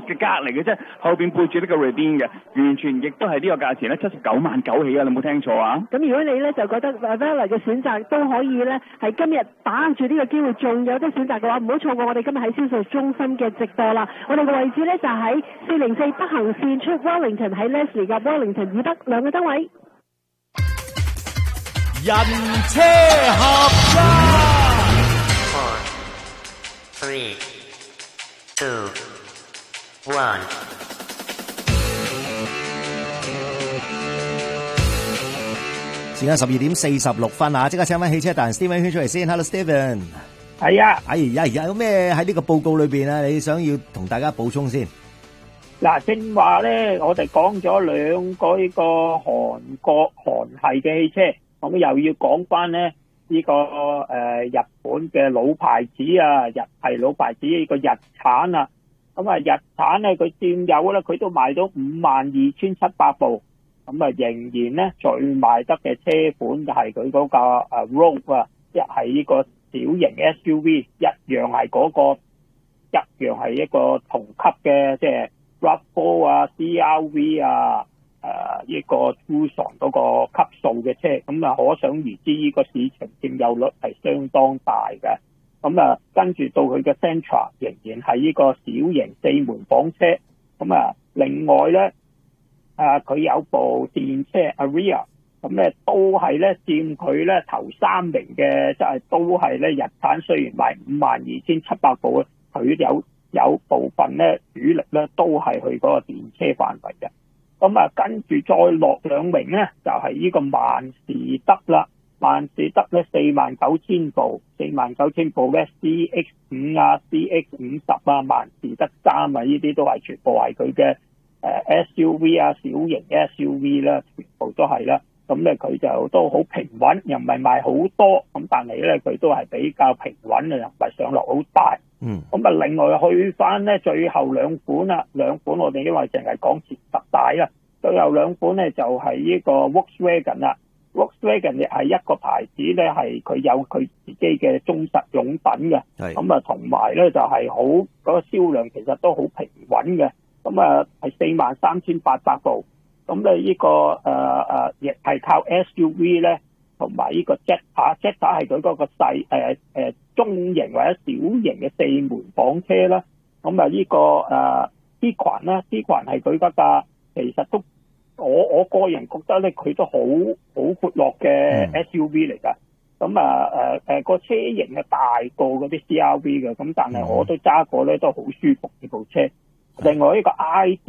嘅隔離嘅啫，後邊背住呢個 Rivian 嘅，完全亦都係呢個價錢咧，79.9起啊！你冇聽錯啊！ 咁如果你咧就覺得 Ravella 嘅選擇都可以咧，係今日把握住呢個機會，仲有得選擇嘅話，唔好錯過我哋今日喺銷售中心嘅直播啦！我哋嘅位置咧就喺404北行線出 Wellington， 喺 Leslie 嘅 Wellington 以北兩個燈位。 人車合一。4、3、2、1。時間12:46啊！即刻請翻汽車達人 Steven 圈出嚟先。Hello Steven。 係啊。 有咩喺呢個報告裏邊啊？你想要同大家補充先？ 嗱，正話咧，我哋講咗兩個呢個韓系嘅汽車。咁又要講翻咧呢個日本嘅老牌子啊，日系老牌子呢個日產啊，咁啊日產咧佢佔有咧佢都賣到52,700部，咁啊仍然咧最賣得嘅車款就係佢嗰架Rogue 啊，一係呢個小型 SUV， 一樣係一個同級嘅，即係 RAV4 啊 CR-V 啊。呢個 Tucson 嗰個級數嘅車，咁啊可想而知呢個市場佔有率係相當大嘅。咁啊跟住到佢嘅 Sentra 仍然係呢個小型4門房車。咁啊另外咧佢有部電車 Ariya， 咁咧都係咧佔佢咧頭3名嘅，即係都係咧日產雖然賣52,700部，佢有部分咧主力咧都係去嗰個電車範圍嘅。咁啊，跟住再落2名咧，就係呢個萬事得啦。萬事得咧49,000部，49,000部咧 CX5 啊、CX50 啊、萬事得3啊，呢啲都係全部係佢嘅SUV 啊、小型 SUV 啦，全部都係啦。咁咧佢就都好平穩，又唔係賣好多，咁但係咧佢都係比較平穩嘅，又唔係上落好大。咁啊，另外去翻咧最後2款啦，2款我哋因為淨係講前10大啦，最後2款咧就係呢個 Volkswagen 啦。Volkswagen 亦係一個牌子咧，係佢有佢自己嘅忠實用品嘅。咁啊，同埋咧就係好嗰個銷量其實都好平穩嘅。咁啊係43,800部。咁咧呢個亦係靠 SUV 咧，同埋呢個 Jetta 係佢嗰個細中型或者小型嘅4門房車啦。咁啊呢個Tiguan啦，Tiguan係佢嗰架其實都我個人覺得咧佢都好闊落嘅 SUV 嚟㗎。咁個車型係大過嗰啲 CR-V 嘅，咁但係我都揸過咧都好舒服呢部車。另外呢個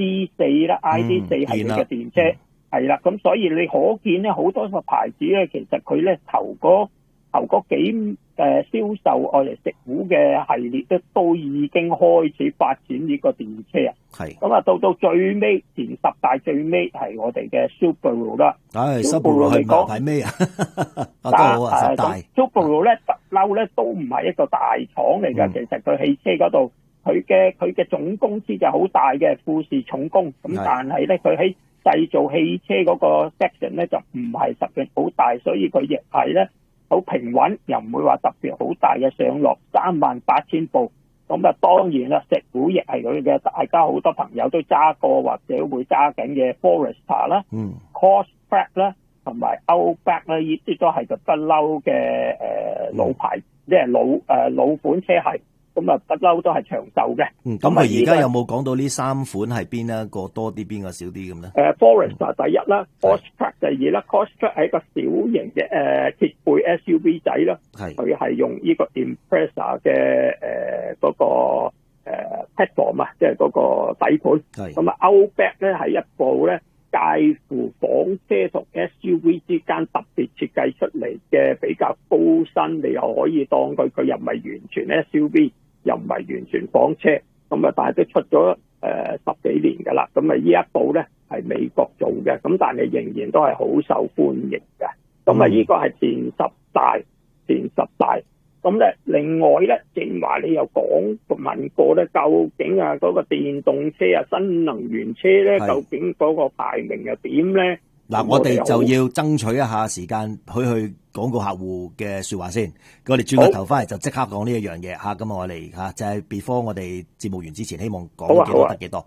ID4 啦，ID4 係佢嘅電車，係啦，咁所以你可見咧好多個牌子咧，其實佢咧頭嗰幾銷售愛嚟食糊嘅系列咧，都已經開始發展呢個電車啊。係咁啊，到最尾前10大最尾係我哋嘅 Subaru 啦。 Subaru 嚟講係咩啊？都好啊，10大。 Subaru 咧不嬲咧都唔係一個大廠嚟㗎，其實佢汽車嗰度。佢嘅總公司就好大嘅，富士重工，咁但係咧佢喺製造汽車嗰個 section 咧就唔係特別好大，所以佢亦係咧好平穩，又唔會話特別好大嘅上落。38,000部，咁啊當然啦，石虎亦係佢嘅，大家好多朋友都揸過或者會揸緊嘅 Forester 啦、Crosstrek 啦，同埋 Outback 啦，呢啲都係個不嬲嘅老牌，即係老款車系。咁啊，不嬲都係長壽嘅。 咁佢而家有冇講到呢3款係邊一個多啲，邊個少啲咁咧 ？Forester 第一啦 ，Crosstrek 第2啦。Crosstrek 係一個小型嘅鐵背 SUV 仔啦。佢係用呢個 Impreza 嘅嗰個platform 啊，即係嗰個底盤。咁啊 ，Outback 咧係一部咧介乎房車同 SUV 之間特別設計出嚟嘅比較高身，你又可以當佢又唔係完全 SUV。又唔係完全房車，咁啊，但係都出咗10幾年㗎啦。咁啊，呢一部咧係美國做嘅，咁但係仍然都係好受歡迎嘅。咁啊，呢個係前十大。咁咧，另外咧，正話你又問過咧，究竟啊嗰個電動車啊、新能源車咧，究竟嗰個排名又點咧？ 嗱，我哋就要爭取一下時間去廣告客戶嘅說話先。我哋轉個頭翻嚟就即刻講呢一樣嘢吓。咁我哋吓就係 before 我哋節目完之前，希望講幾多得幾多。